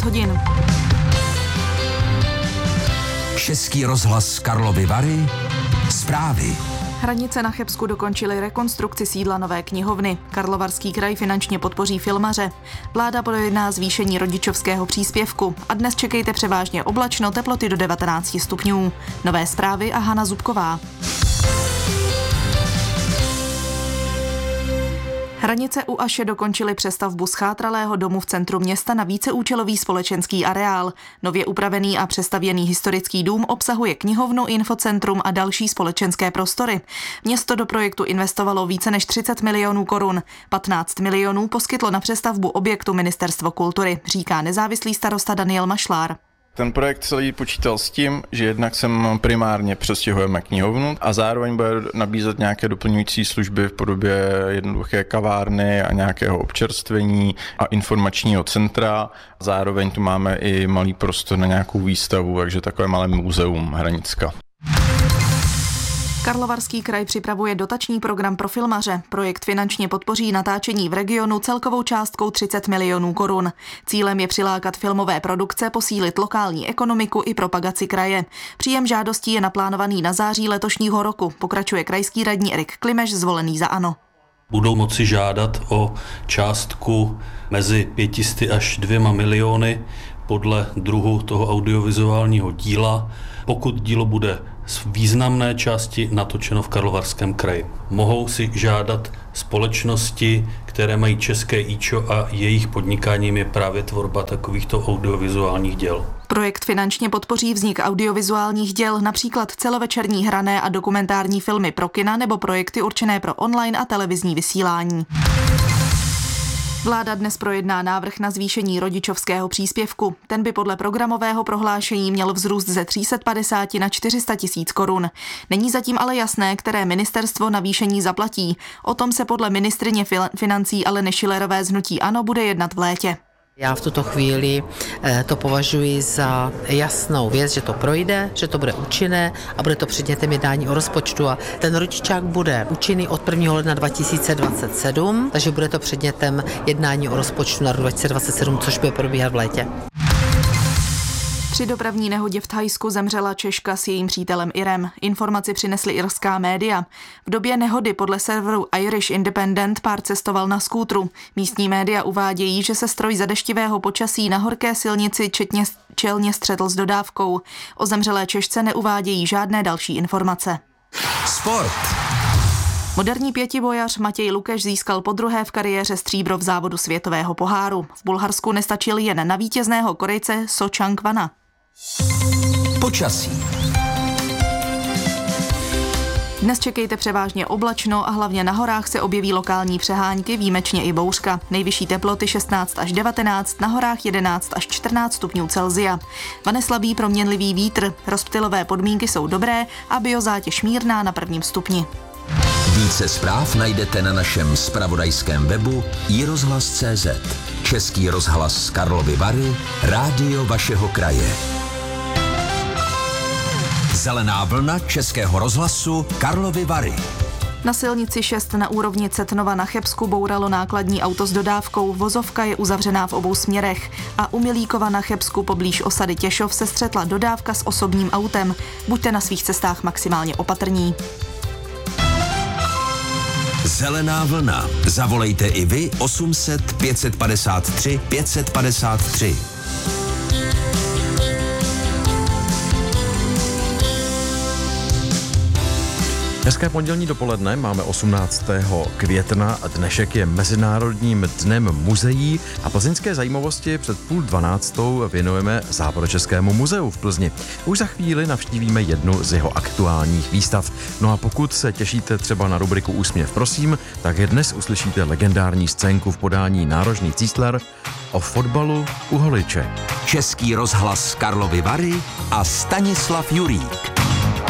hodin. Český rozhlas Karlovy Vary. Zprávy. Hranice na Chebsku dokončily rekonstrukci sídla nové knihovny. Karlovarský kraj finančně podpoří filmaře. Vláda projedná zvýšení rodičovského příspěvku. A dnes čekejte převážně oblačno, teploty do 19 stupňů. Nové zprávy a Hana Zubková. Hranice u Aše dokončily přestavbu schátralého domu v centru města na víceúčelový společenský areál. Nově upravený a přestavěný historický dům obsahuje knihovnu, infocentrum a další společenské prostory. Město do projektu investovalo více než 30 milionů korun. 15 milionů poskytlo na přestavbu objektu Ministerstvo kultury, říká nezávislý starosta Daniel Mašlár. Ten projekt celý počítal s tím, že jednak sem primárně přestěhujeme knihovnu a zároveň bude nabízet nějaké doplňující služby v podobě jednoduché kavárny a nějakého občerstvení a informačního centra. Zároveň tu máme i malý prostor na nějakou výstavu, takže takové malé muzeum Hranicka. Karlovarský kraj připravuje dotační program pro filmaře. Projekt finančně podpoří natáčení v regionu celkovou částkou 30 milionů korun. Cílem je přilákat filmové produkce, posílit lokální ekonomiku i propagaci kraje. Příjem žádostí je naplánovaný na září letošního roku, pokračuje krajský radní Erik Klimeš, zvolený za ANO. Budou moci žádat o částku mezi 500 až 2 miliony podle druhu toho audiovizuálního díla, pokud dílo bude z významné části natočeno v Karlovarském kraji. Mohou si žádat společnosti, které mají české IČO a jejich podnikáním je právě tvorba takovýchto audiovizuálních děl. Projekt finančně podpoří vznik audiovizuálních děl, například celovečerní hrané a dokumentární filmy pro kina nebo projekty určené pro online a televizní vysílání. Vláda dnes projedná návrh na zvýšení rodičovského příspěvku. Ten by podle programového prohlášení měl vzrůst ze 350 na 400 tisíc korun. Není zatím ale jasné, které ministerstvo navýšení zaplatí. O tom se podle ministryně financí Aleny Schillerové z hnutí ANO bude jednat v létě. Já v tuto chvíli to považuji za jasnou věc, že to projde, že to bude účinné a bude to předmětem jednání o rozpočtu. A ten rodičák bude účinný od 1. ledna 2027, takže bude to předmětem jednání o rozpočtu na rok 2027, což bude probíhat v létě. Při dopravní nehodě v Thajsku zemřela Češka s jejím přítelem Irem. Informaci přinesly irská média. V době nehody podle serveru Irish Independent pár cestoval na skútru. Místní média uvádějí, že se stroj za deštivého počasí na horké silnici čelně střetl s dodávkou. O zemřelé Češce neuvádějí žádné další informace. Sport. Moderní pětibojař Matěj Lukeš získal podruhé v kariéře stříbro v závodu světového poháru. V Bulharsku nestačil jen na vítězného Korejce So Chang-kwana. Počasí. Dnes čekejte převážně oblačno a hlavně na horách se objeví lokální přehánky, výjimečně i bouřka. Nejvyšší teploty 16 až 19, na horách 11 až 14 stupňů Celsia. Vane slabý proměnlivý vítr, rozptylové podmínky jsou dobré a biozátěž mírná na 1. stupni. Více zpráv najdete na našem zpravodajském webu iRozhlas.cz. Český rozhlas Karlovy Vary, rádio vašeho kraje. Zelená vlna Českého rozhlasu Karlovy Vary. Na silnici 6 na úrovni Cetnova na Chebsku bouralo nákladní auto s dodávkou, vozovka je uzavřená v obou směrech a u Milíkova na Chebsku poblíž osady Těšov se střetla dodávka s osobním autem. Buďte na svých cestách maximálně opatrní. Zelená vlna. Zavolejte i vy 800 553 553. Hezké pondělní dopoledne, máme 18. května, dnešek je Mezinárodním dnem muzeí a plzeňské zajímavosti před 11:30 věnujeme Západočeskému muzeu v Plzni. Už za chvíli navštívíme jednu z jeho aktuálních výstav. No a pokud se těšíte třeba na rubriku Úsměv prosím, tak dnes uslyšíte legendární scénku v podání nárožných Císler o fotbalu u Holiče. Český rozhlas Karlovy Vary a Stanislav Jurík.